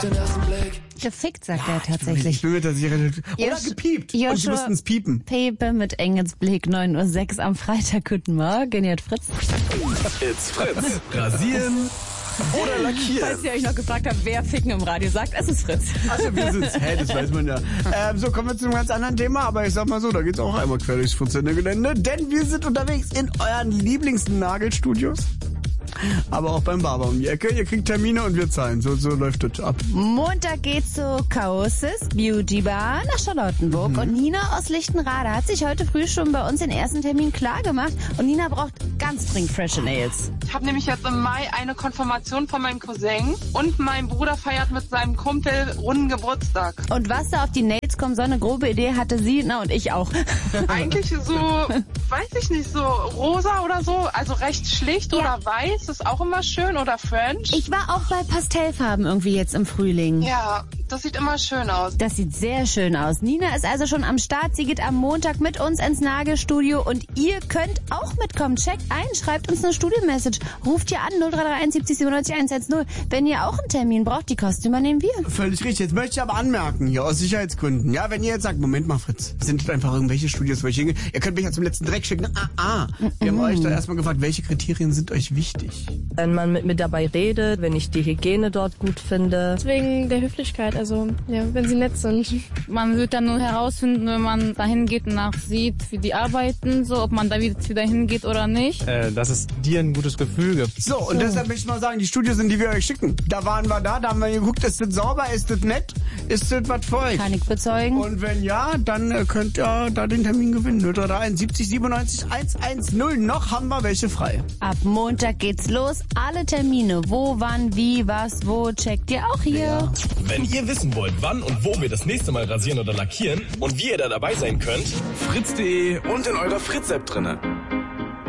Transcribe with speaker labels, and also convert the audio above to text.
Speaker 1: den ersten Blick.
Speaker 2: Gefickt, sagt er tatsächlich.
Speaker 3: Ich bin mir da sicher. Oder gepiept. Und sie mussten es piepen.
Speaker 2: Pepe mit Engelsblick, 9:06 Uhr am Freitag. Guten Morgen, hier hat Fritz.
Speaker 4: It's Fritz. Rasieren oder lackieren.
Speaker 2: Falls ihr euch noch gefragt habt, wer Ficken im Radio sagt, es ist Fritz.
Speaker 3: Also wir sind's. Hey, das weiß man ja. So, kommen wir zu einem ganz anderen Thema. Aber ich sag mal so, da geht's auch einmal quer durchs Fritz-Gelände. Denn wir sind unterwegs in euren Lieblingsnagelstudios. Aber auch beim Barber um die Ecke. Ihr kriegt Termine und wir zahlen. So läuft das ab.
Speaker 2: Montag geht's zu Kaosis Beauty Bar nach Charlottenburg. Und Nina aus Lichtenrade hat sich heute früh schon bei uns den ersten Termin klar gemacht. Und Nina braucht ganz dringend frische Nails.
Speaker 5: Ich habe nämlich jetzt im Mai eine Konfirmation von meinem Cousin. Und mein Bruder feiert mit seinem Kumpel runden Geburtstag.
Speaker 2: Und was da auf die Nails kommt, so eine grobe Idee hatte sie, und ich auch.
Speaker 5: Eigentlich so, weiß ich nicht, so rosa oder so. Also recht schlicht oder weiß. Ist auch immer schön oder French.
Speaker 2: Ich war auch bei Pastellfarben irgendwie jetzt im Frühling.
Speaker 5: Ja, das sieht immer schön aus.
Speaker 2: Das sieht sehr schön aus. Nina ist also schon am Start. Sie geht am Montag mit uns ins Nagelstudio und ihr könnt auch mitkommen. Checkt ein, schreibt uns eine Studio-Message. Ruft ihr an 0331 70 97 110. Wenn ihr auch einen Termin braucht, die Kosten übernehmen wir.
Speaker 3: Völlig richtig. Jetzt möchte ich aber anmerken, hier aus Sicherheitsgründen. Ja, wenn ihr jetzt sagt, Moment mal, Fritz, sind das einfach irgendwelche Studios, wo ich hingehe? Ihr könnt mich ja zum letzten Dreck schicken. Wir haben euch da erstmal gefragt, welche Kriterien sind euch wichtig?
Speaker 6: Wenn man mit mir dabei redet, wenn ich die Hygiene dort gut finde.
Speaker 7: Wegen der Höflichkeit, also ja, wenn sie nett sind.
Speaker 8: Man wird dann nur herausfinden, wenn man dahin geht und nachsieht, wie die arbeiten, so ob man da wieder hingeht oder nicht.
Speaker 9: Dass es dir ein gutes Gefühl gibt.
Speaker 3: So, und deshalb möchte ich mal sagen, die Studios sind, die wir euch schicken. Da waren wir da haben wir geguckt, ist das sauber, ist das nett, ist das was für euch?
Speaker 2: Kann ich bezeugen.
Speaker 3: Und wenn ja, dann könnt ihr da den Termin gewinnen. 0331 70 97 110. Noch haben wir welche frei.
Speaker 2: Ab Montag geht's los. Alle Termine, wo, wann, wie, was, wo, checkt ihr auch hier.
Speaker 3: Ja.
Speaker 4: Wenn ihr wissen wollt, wann und wo wir das nächste Mal rasieren oder lackieren und wie ihr da dabei sein könnt, fritz.de und in eurer Fritz-App drinne.